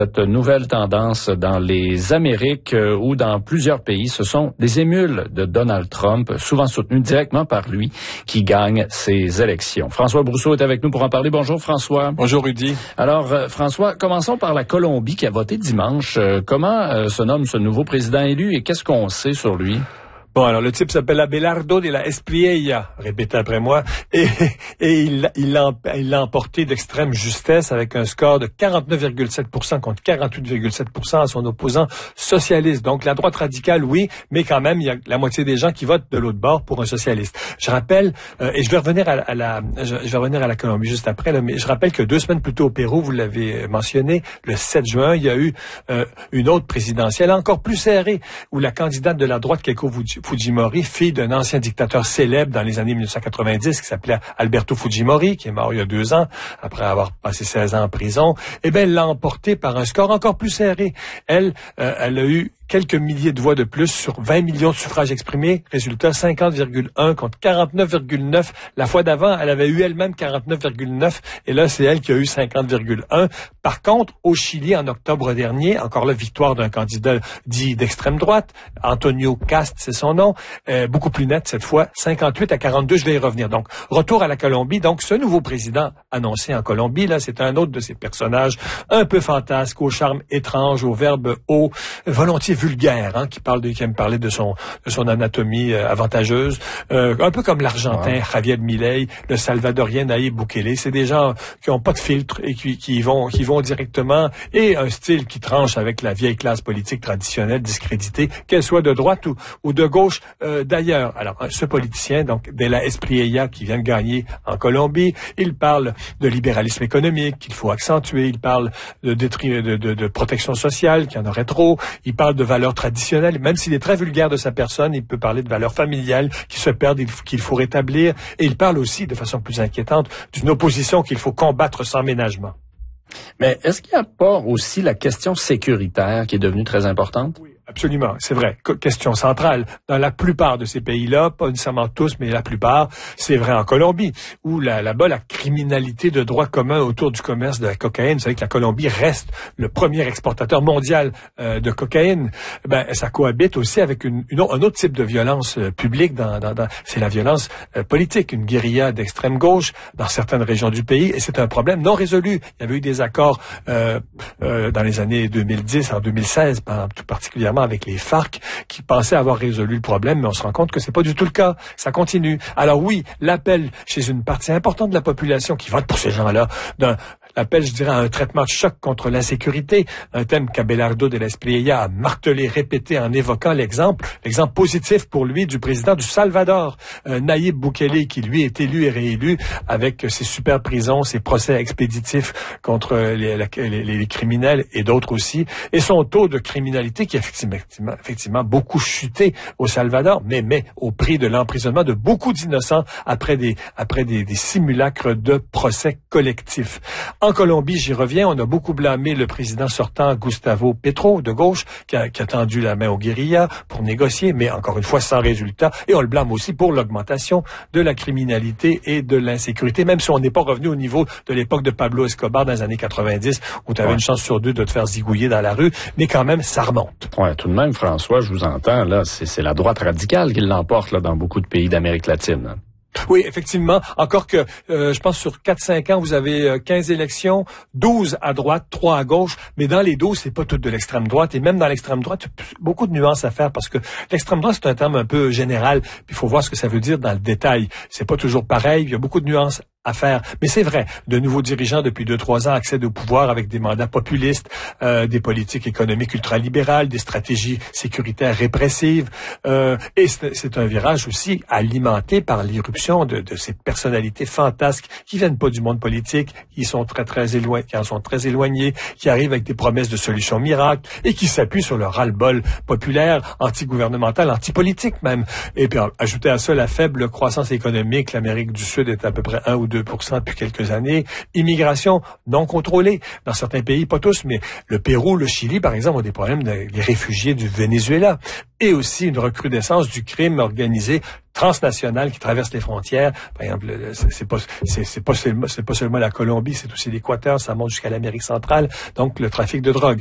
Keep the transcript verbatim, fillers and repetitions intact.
Cette nouvelle tendance dans les Amériques euh, ou dans plusieurs pays, ce sont des émules de Donald Trump, souvent soutenus directement par lui, qui gagnent ces élections. François Brousseau est avec nous pour en parler. Bonjour François. Bonjour Rudy. Alors euh, François, commençons par la Colombie qui a voté dimanche. Euh, comment euh, se nomme ce nouveau président élu et qu'est-ce qu'on sait sur lui? Bon, alors le type s'appelle Abelardo de la Espriella, répétez après moi, et, et il, il, l'a, il l'a emporté d'extrême justesse avec un score de quarante-neuf virgule sept pour cent contre quarante-huit virgule sept pour cent à son opposant socialiste. Donc la droite radicale, oui, mais quand même, il y a la moitié des gens qui votent de l'autre bord pour un socialiste. Je rappelle, euh, et je vais revenir à, à la je, je vais revenir à la Colombie juste après, là, mais je rappelle que deux semaines plus tôt au Pérou, vous l'avez mentionné, le sept juin, il y a eu euh, une autre présidentielle encore plus serrée, où la candidate de la droite, Keiko Fujimori, fille d'un ancien dictateur célèbre dans les années dix-neuf cent quatre-vingt-dix, qui s'appelait Alberto Fujimori, qui est mort il y a deux ans, après avoir passé seize ans en prison, eh bien, elle l'a emporté par un score encore plus serré. Elle, euh, elle a eu quelques milliers de voix de plus sur vingt millions de suffrages exprimés. Résultat, cinquante virgule un contre quarante-neuf virgule neuf. La fois d'avant, elle avait eu elle-même quarante-neuf virgule neuf et là, c'est elle qui a eu cinquante virgule un. Par contre, au Chili, en octobre dernier, encore là, victoire d'un candidat dit d'extrême droite, Antonio Cast, c'est son nom, euh, beaucoup plus net cette fois, cinquante-huit à quarante-deux, je vais y revenir. Donc, retour à la Colombie. Donc, ce nouveau président annoncé en Colombie, là, c'est un autre de ces personnages un peu fantasques, au charme étrange, au verbe haut, volontiers vulgaire, hein, qui parle de, qui aime parler de son, de son anatomie euh, avantageuse, euh, un peu comme l'Argentin ouais. Javier Milei, le Salvadorien Nayib Bukele. C'est des gens qui ont pas de filtre et qui, qui vont, qui vont directement, et un style qui tranche avec la vieille classe politique traditionnelle discréditée, qu'elle soit de droite ou, ou de gauche euh, d'ailleurs. Alors, ce politicien, donc, de la Espriella, qui vient de gagner en Colombie, il parle de libéralisme économique qu'il faut accentuer, il parle de, de, de, de, de protection sociale, qu'il y en aurait trop, il parle de valeurs traditionnelles, même s'il est très vulgaire de sa personne, il peut parler de valeurs familiales qui se perdent, qu'il faut rétablir, et il parle aussi, de façon plus inquiétante, d'une opposition qu'il faut combattre sans ménagement. Mais est-ce qu'il n'y a pas aussi la question sécuritaire qui est devenue très importante? Oui. Absolument, c'est vrai. Question centrale. Dans la plupart de ces pays-là, pas nécessairement tous, mais la plupart, c'est vrai en Colombie, où là, là-bas, la criminalité de droit commun autour du commerce de la cocaïne, vous savez que la Colombie reste le premier exportateur mondial euh, de cocaïne. Ben, ça cohabite aussi avec une, une, un autre type de violence euh, publique, dans, dans, dans, c'est la violence euh, politique, une guérilla d'extrême gauche dans certaines régions du pays, et c'est un problème non résolu. Il y avait eu des accords euh, euh, dans les années deux mille dix, en deux mille seize, par, tout particulièrement avec les FARC, qui pensaient avoir résolu le problème, mais on se rend compte que c'est pas du tout le cas. Ça continue. Alors oui, l'appel chez une partie importante de la population qui vote pour ces gens-là, d'un l'appel, je dirais, à un traitement de choc contre l'insécurité, un thème qu'Abelardo de la Espriella a martelé, répété en évoquant l'exemple, l'exemple positif pour lui du président du Salvador, euh, Nayib Bukele, qui lui est élu et réélu avec ses super prisons, ses procès expéditifs contre les, les, les criminels et d'autres aussi, et son taux de criminalité qui a effectivement, effectivement beaucoup chuté au Salvador, mais, mais au prix de l'emprisonnement de beaucoup d'innocents après des, après des, des simulacres de procès collectifs. En Colombie, j'y reviens, on a beaucoup blâmé le président sortant Gustavo Petro, de gauche, qui a, qui a tendu la main aux guérillas pour négocier, mais encore une fois sans résultat. Et on le blâme aussi pour l'augmentation de la criminalité et de l'insécurité, même si on n'est pas revenu au niveau de l'époque de Pablo Escobar dans les années quatre-vingt-dix, où tu avais ouais. une chance sur deux de te faire zigouiller dans la rue, mais quand même, ça remonte. Ouais, tout de même, François, je vous entends, là, c'est, c'est la droite radicale qui l'emporte là, dans beaucoup de pays d'Amérique latine. Oui, effectivement. Encore que, euh, je pense sur quatre cinq ans, vous avez euh, quinze élections, douze à droite, trois à gauche. Mais dans les douze, c'est pas toutes de l'extrême droite. Et même dans l'extrême droite, beaucoup de nuances à faire parce que l'extrême droite, c'est un terme un peu général. Puis il faut voir ce que ça veut dire dans le détail. C'est pas toujours pareil. Il y a beaucoup de nuances à faire. Mais c'est vrai, de nouveaux dirigeants depuis deux, trois ans accèdent au pouvoir avec des mandats populistes, euh, des politiques économiques ultralibérales, des stratégies sécuritaires répressives. Euh, et c'est, c'est un virage aussi alimenté par l'irruption de, de ces personnalités fantasques qui viennent pas du monde politique, qui sont très, très éloignés, qui en sont très éloignés, qui arrivent avec des promesses de solutions miracles et qui s'appuient sur leur ras-le-bol populaire, anti-gouvernemental, anti-politique même. Et puis, ajouter à ça la faible croissance économique, l'Amérique du Sud est à peu près un ou deux pour cent depuis quelques années. Immigration non contrôlée. Dans certains pays, pas tous, mais le Pérou, le Chili, par exemple, ont des problèmes des réfugiés du Venezuela. Et aussi une recrudescence du crime organisé transnational qui traverse les frontières. Par exemple, c'est, c'est pas, c'est, c'est pas seulement, c'est pas seulement la Colombie, c'est aussi l'Équateur, ça monte jusqu'à l'Amérique centrale. Donc, le trafic de drogue.